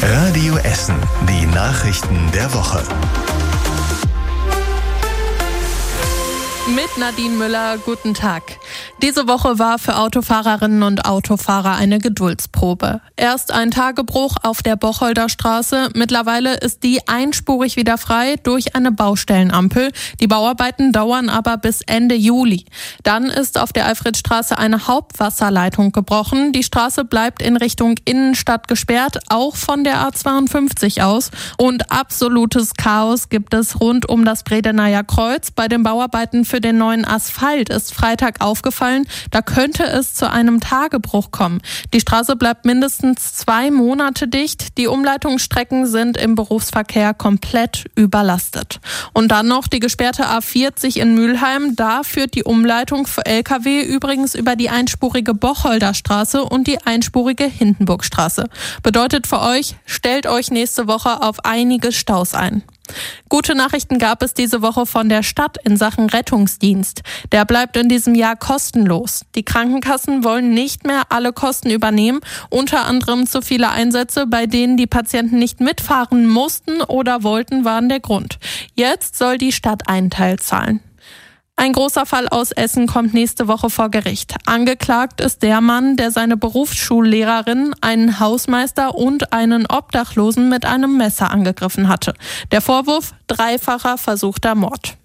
Radio Essen, die Nachrichten der Woche. Mit Nadine Müller, guten Tag. Diese Woche war für Autofahrerinnen und Autofahrer eine Geduldsprobe. Erst ein Tagebruch auf der Bocholder Straße. Mittlerweile ist die einspurig wieder frei durch eine Baustellenampel. Die Bauarbeiten dauern aber bis Ende Juli. Dann ist auf der Alfredstraße eine Hauptwasserleitung gebrochen. Die Straße bleibt in Richtung Innenstadt gesperrt, auch von der A52 aus. Und absolutes Chaos gibt es rund um das Bredeneyer Kreuz. Bei den Bauarbeiten für den neuen Asphalt ist Freitag aufgefallen, da könnte es zu einem Tagebruch kommen. Die Straße bleibt mindestens 2 Monate dicht. Die Umleitungsstrecken sind im Berufsverkehr komplett überlastet. Und dann noch die gesperrte A40 in Mülheim. Da führt die Umleitung für Lkw übrigens über die einspurige Bocholder Straße und die einspurige Hindenburgstraße. Bedeutet für euch, stellt euch nächste Woche auf einige Staus ein. Gute Nachrichten gab es diese Woche von der Stadt in Sachen Rettungsdienst. Der bleibt in diesem Jahr kostenlos. Die Krankenkassen wollen nicht mehr alle Kosten übernehmen, unter anderem zu viele Einsätze, bei denen die Patienten nicht mitfahren mussten oder wollten, waren der Grund. Jetzt soll die Stadt einen Teil zahlen. Ein großer Fall aus Essen kommt nächste Woche vor Gericht. Angeklagt ist der Mann, der seine Berufsschullehrerin, einen Hausmeister und einen Obdachlosen mit einem Messer angegriffen hatte. Der Vorwurf: dreifacher versuchter Mord.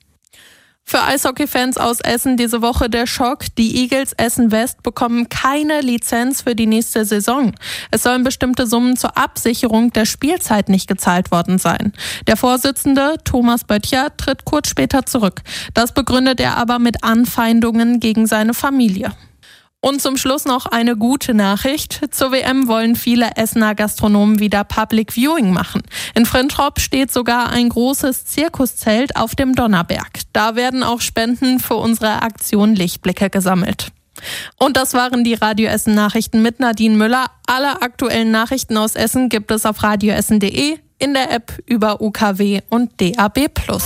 Für Eishockey-Fans aus Essen diese Woche der Schock. Die Eagles Essen West bekommen keine Lizenz für die nächste Saison. Es sollen bestimmte Summen zur Absicherung der Spielzeit nicht gezahlt worden sein. Der Vorsitzende, Thomas Böttcher, tritt kurz später zurück. Das begründet er aber mit Anfeindungen gegen seine Familie. Und zum Schluss noch eine gute Nachricht. Zur WM wollen viele Essener Gastronomen wieder Public Viewing machen. In Frintrop steht sogar ein großes Zirkuszelt auf dem Donnerberg. Da werden auch Spenden für unsere Aktion Lichtblicke gesammelt. Und das waren die Radio Essen Nachrichten mit Nadine Müller. Alle aktuellen Nachrichten aus Essen gibt es auf radioessen.de, in der App, über UKW und DAB+.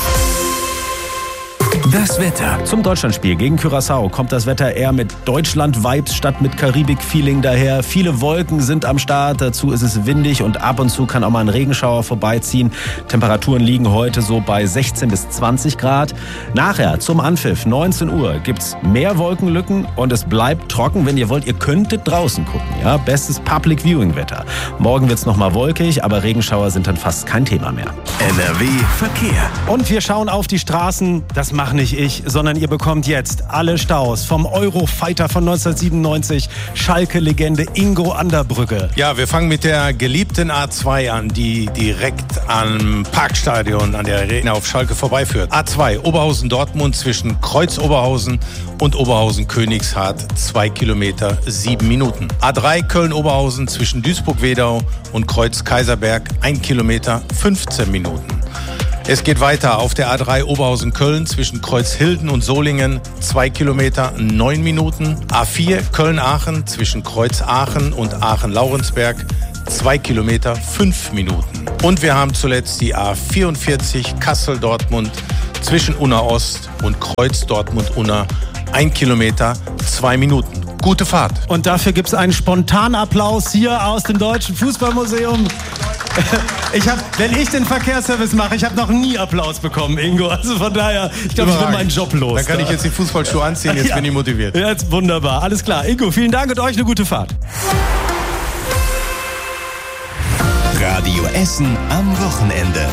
Das Wetter. Zum Deutschlandspiel gegen Curaçao kommt das Wetter eher mit Deutschland-Vibes statt mit Karibik-Feeling daher. Viele Wolken sind am Start, dazu ist es windig und ab und zu kann auch mal ein Regenschauer vorbeiziehen. Temperaturen liegen heute so bei 16 bis 20 Grad. Nachher zum Anpfiff, 19 Uhr, gibt's mehr Wolkenlücken und es bleibt trocken. Wenn ihr wollt, ihr könntet draußen gucken. Ja? Bestes Public-Viewing-Wetter. Morgen wird's nochmal wolkig, aber Regenschauer sind dann fast kein Thema mehr. NRW Verkehr. Und wir schauen auf die Straßen. Das macht nicht ich, sondern ihr bekommt jetzt alle Staus vom Eurofighter von 1997, Schalke-Legende Ingo Anderbrügge. Ja, wir fangen mit der geliebten A2 an, die direkt am Parkstadion an der Arena auf Schalke vorbeiführt. A2 Oberhausen-Dortmund zwischen Kreuz-Oberhausen und Oberhausen-Königshardt 2 Kilometer 7 Minuten. A3 Köln-Oberhausen zwischen Duisburg-Wedau und Kreuz-Kaiserberg 1 Kilometer 15 Minuten. Es geht weiter auf der A3 Oberhausen-Köln zwischen Kreuzhilden und Solingen 2 Kilometer 9 Minuten. A4 Köln-Aachen zwischen Kreuz-Aachen und Aachen-Laurensberg 2 Kilometer 5 Minuten. Und wir haben zuletzt die A44 Kassel-Dortmund zwischen Unna-Ost und Kreuz-Dortmund-Unna 1 Kilometer 2 Minuten. Gute Fahrt. Und dafür gibt es einen Spontanapplaus hier aus dem Deutschen Fußballmuseum. Wenn ich den Verkehrsservice mache, ich habe noch nie Applaus bekommen, Ingo. Also von daher, ich glaube, ich bin meinen Job los. Dann kann ich jetzt die Fußballschuhe anziehen, jetzt bin ich motiviert. Ja, jetzt wunderbar, alles klar. Ingo, vielen Dank und euch eine gute Fahrt. Radio Essen am Wochenende.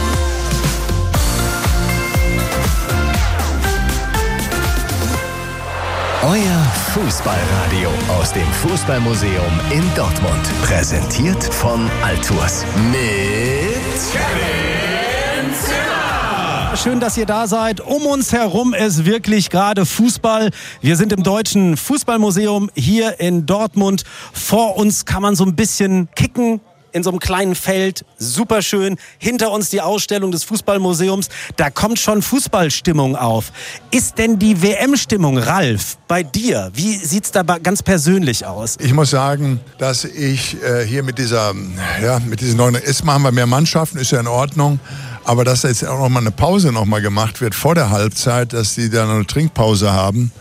Euer Fußballradio aus dem Fußballmuseum in Dortmund. Präsentiert von Altours. Mit Kevin Zimmer. Schön, dass ihr da seid. Um uns herum ist wirklich gerade Fußball. Wir sind im Deutschen Fußballmuseum hier in Dortmund. Vor uns kann man so ein bisschen kicken. In so einem kleinen Feld, super schön. Hinter uns die Ausstellung des Fußballmuseums. Da kommt schon Fußballstimmung auf. Ist denn die WM-Stimmung, Ralf, bei dir? Wie sieht's da ganz persönlich aus? Ich muss sagen, dass ich hier mit diesen neuen ESMA haben wir mehr Mannschaften, ist ja in Ordnung. Aber dass jetzt auch noch mal eine Pause noch mal gemacht wird vor der Halbzeit, dass die da noch eine Trinkpause haben.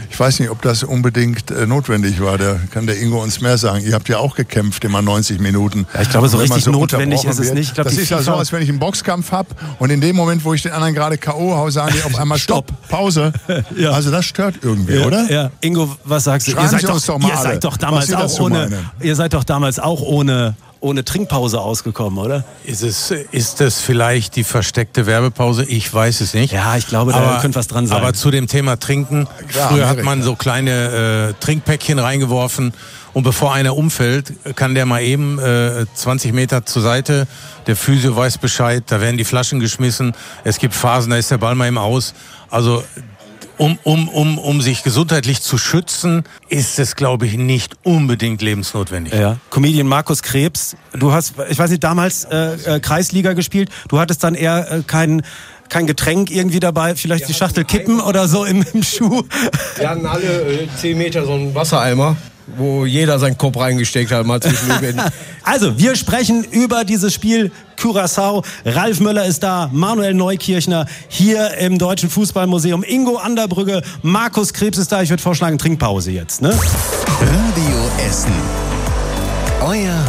Ich weiß nicht, ob das unbedingt notwendig war. Da kann der Ingo uns mehr sagen. Ihr habt ja auch gekämpft, immer 90 Minuten. Ja, ich glaube, so richtig notwendig ist es nicht. Ich glaub, das ist ja so, als wenn ich einen Boxkampf habe und in dem Moment, wo ich den anderen gerade K.O. haue, sagen die auf einmal Stopp, Pause. Ja. Also das stört irgendwie, oder? Ja. Ingo, was sagst du? Ihr seid doch damals auch ohne Trinkpause ausgekommen, oder? Ist es vielleicht die versteckte Werbepause? Ich weiß es nicht. Ja, ich glaube, da könnte was dran sein. Aber zu dem Thema Trinken, klar, früher hat man so kleine Trinkpäckchen reingeworfen und bevor einer umfällt, kann der mal eben 20 Meter zur Seite, der Physio weiß Bescheid, da werden die Flaschen geschmissen, es gibt Phasen, da ist der Ball mal eben aus. Also um sich gesundheitlich zu schützen, ist es, glaube ich, nicht unbedingt lebensnotwendig. Ja. Comedian Markus Krebs, du hast, ich weiß nicht, damals Kreisliga gespielt, du hattest dann eher kein Getränk irgendwie dabei, vielleicht die Schachtel Kippen oder so im Schuh. Wir hatten alle 10 Meter so einen Wassereimer, wo jeder seinen Kopf reingesteckt hat. Mal Also, wir sprechen über dieses Spiel Curaçao. Ralf Möller ist da, Manuel Neukirchner hier im Deutschen Fußballmuseum, Ingo Anderbrügge, Markus Krebs ist da. Ich würde vorschlagen, Trinkpause jetzt, ne? Radio Essen. Euer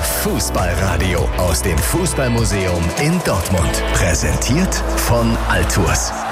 Fußballradio aus dem Fußballmuseum in Dortmund. Präsentiert von Altours.